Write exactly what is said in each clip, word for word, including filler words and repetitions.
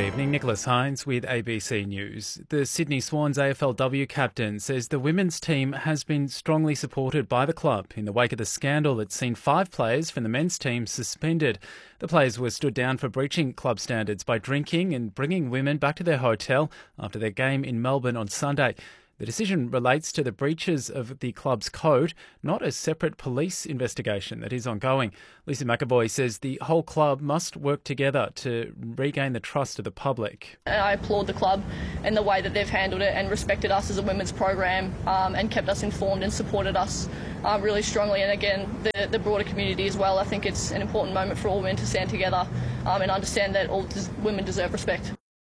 evening, Nicholas Hines with A B C News. The Sydney Swans A F L W captain says the women's team has been strongly supported by the club in the wake of the scandal that's seen five players from the men's team suspended. The players were stood down for breaching club standards by drinking and bringing women back to their hotel after their game in Melbourne on Sunday. The decision relates to the breaches of the club's code, not a separate police investigation that is ongoing. Lisa McAvoy says the whole club must work together to regain the trust of the public. And I applaud the club and the way that they've handled it and respected us as a women's program um, and kept us informed and supported us uh, really strongly. And again, the, the broader community as well. I think it's an important moment for all women to stand together um, and understand that all des- women deserve respect.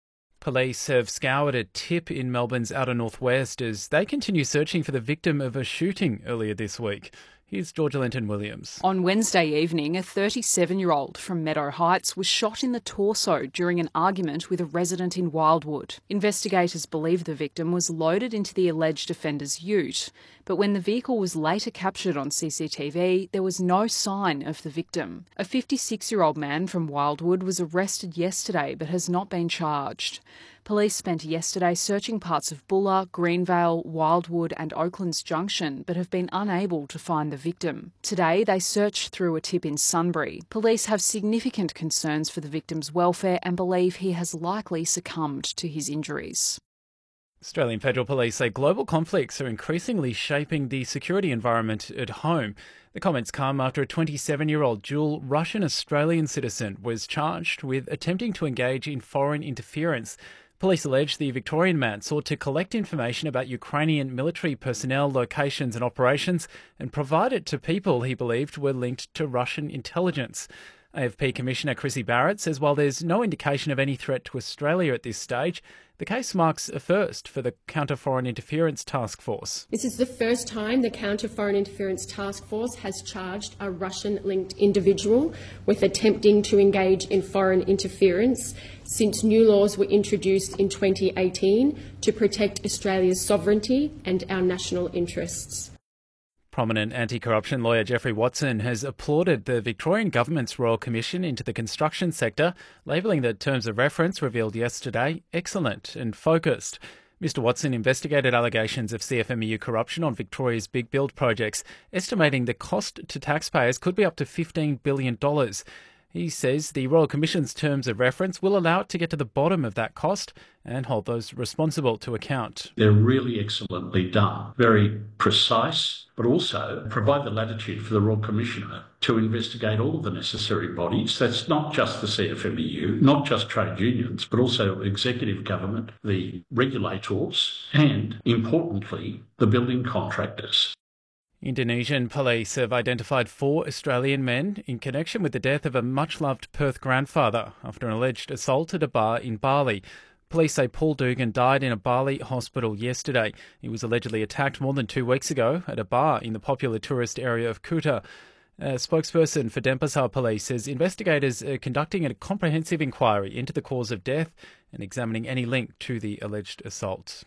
Police have scoured a tip in Melbourne's outer northwest as they continue searching for the victim of a shooting earlier this week. Here's Georgia Linton-Williams. On Wednesday evening, a thirty-seven-year-old from Meadow Heights was shot in the torso during an argument with a resident in Wildwood. Investigators believe the victim was loaded into the alleged offender's ute, but when the vehicle was later captured on C C T V, there was no sign of the victim. A fifty-six-year-old man from Wildwood was arrested yesterday but has not been charged. Police spent yesterday searching parts of Bulla, Greenvale, Wildwood and Oaklands Junction but have been unable to find the victim. Today they searched through a tip in Sunbury. Police have significant concerns for the victim's welfare and believe he has likely succumbed to his injuries. Australian Federal Police say global conflicts are increasingly shaping the security environment at home. The comments come after a twenty-seven-year-old dual Russian-Australian citizen was charged with attempting to engage in foreign interference. Police allege the Victorian man sought to collect information about Ukrainian military personnel, locations and operations and provide it to people he believed were linked to Russian intelligence. A F P Commissioner Chrissy Barrett says while there's no indication of any threat to Australia at this stage, the case marks a first for the Counter Foreign Interference Task Force. This is the first time the Counter Foreign Interference Task Force has charged a Russian-linked individual with attempting to engage in foreign interference since new laws were introduced in twenty eighteen to protect Australia's sovereignty and our national interests. Prominent anti-corruption lawyer Geoffrey Watson has applauded the Victorian Government's Royal Commission into the construction sector, labelling the terms of reference revealed yesterday excellent and focused. Mister Watson investigated allegations of C F M E U corruption on Victoria's big build projects, estimating the cost to taxpayers could be up to fifteen billion dollars. He says the Royal Commission's terms of reference will allow it to get to the bottom of that cost and hold those responsible to account. They're really excellently done, very precise, but also provide the latitude for the Royal Commissioner to investigate all of the necessary bodies. That's not just the C F M E U, not just trade unions, but also executive government, the regulators, and, importantly, the building contractors. Indonesian police have identified four Australian men in connection with the death of a much-loved Perth grandfather after an alleged assault at a bar in Bali. Police say Paul Dugan died in a Bali hospital yesterday. He was allegedly attacked more than two weeks ago at a bar in the popular tourist area of Kuta. A spokesperson for Denpasar Police says investigators are conducting a comprehensive inquiry into the cause of death and examining any link to the alleged assault.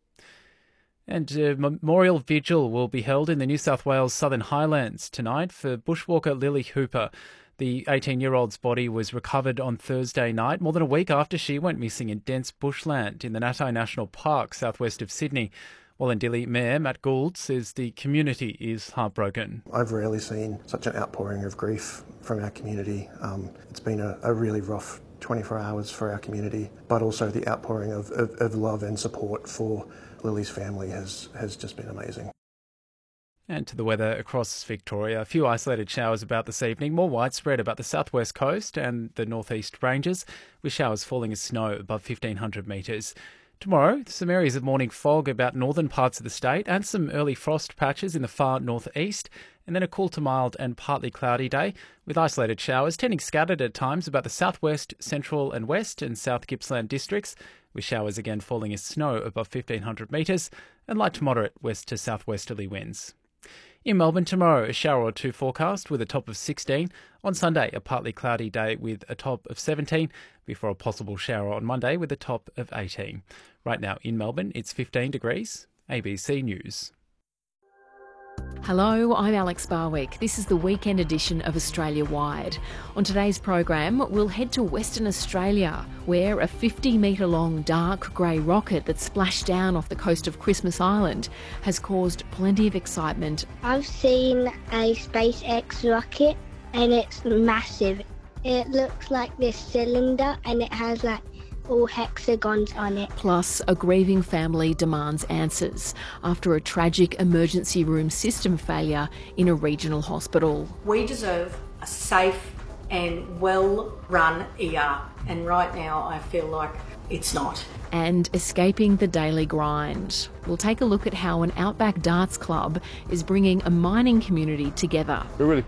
And a memorial vigil will be held in the New South Wales Southern Highlands tonight for bushwalker Lily Hooper. The eighteen-year-old's body was recovered on Thursday night, more than a week after she went missing in dense bushland in the Natai National Park, southwest of Sydney. Wallandilly Mayor Matt Gould says the community is heartbroken. I've rarely seen such an outpouring of grief from our community. Um, it's been a, a really rough twenty-four hours for our community, but also the outpouring of, of, of love and support for Lily's family has, has just been amazing. And to the weather across Victoria, a few isolated showers about this evening, more widespread about the southwest coast and the northeast ranges, with showers falling as snow above fifteen hundred metres. Tomorrow, some areas of morning fog about northern parts of the state and some early frost patches in the far northeast, and then a cool to mild and partly cloudy day with isolated showers tending scattered at times about the southwest, central and west and south Gippsland districts, with showers again falling as snow above fifteen hundred metres and light to moderate west to southwesterly winds. In Melbourne tomorrow, a shower or two forecast with a top of sixteen. On Sunday, a partly cloudy day with a top of seventeen, before a possible shower on Monday with a top of eighteen. Right now in Melbourne, it's fifteen degrees. A B C News. Hello, I'm Alex Barwick. This is the weekend edition of Australia Wide. On today's program, we'll head to Western Australia, where a fifty metre long dark grey rocket that splashed down off the coast of Christmas Island has caused plenty of excitement. I've seen a SpaceX rocket and it's massive. It looks like this cylinder and it has like all hexagons on it. Plus, a grieving family demands answers after a tragic emergency room system failure in a regional hospital. We deserve a safe and well-run E R, and right now I feel like it's not. And escaping the daily grind. We'll take a look at how an outback darts club is bringing a mining community together. We're really